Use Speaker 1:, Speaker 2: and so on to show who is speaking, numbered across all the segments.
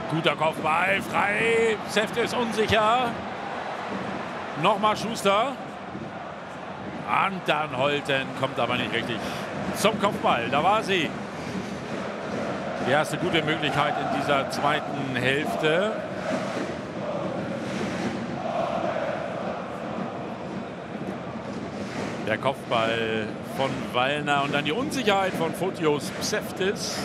Speaker 1: Guter Kopfball, frei. Sefte ist unsicher. Nochmal Schuster. Und dann Holten, kommt aber nicht richtig zum Kopfball. Da war sie. Die erste gute Möglichkeit in dieser zweiten Hälfte. Der Kopfball von Wallner und dann die Unsicherheit von Fotios Pseftis.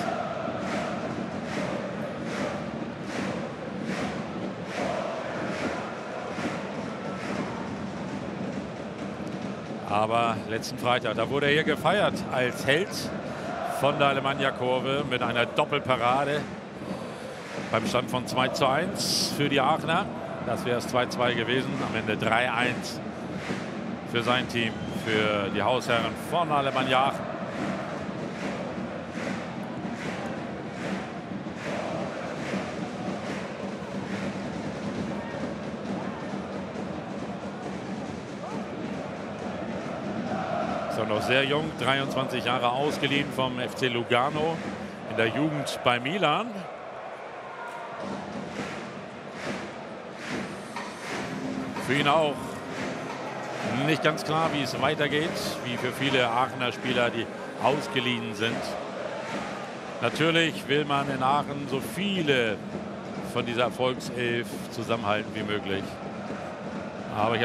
Speaker 1: Aber letzten Freitag, da wurde er hier gefeiert als Held von der Alemannia-Kurve mit einer Doppelparade beim Stand von 2:1 für die Aachener. Das wäre es 2:2 gewesen, am Ende 3:1 für sein Team, für die Hausherren von Alemannia Aachen. Noch sehr jung, 23 Jahre, ausgeliehen vom FC Lugano in der Jugend bei Milan. Für ihn auch nicht ganz klar, wie es weitergeht, wie für viele Aachener Spieler, die ausgeliehen sind. Natürlich will man in Aachen so viele von dieser Erfolgself zusammenhalten wie möglich. Aber ich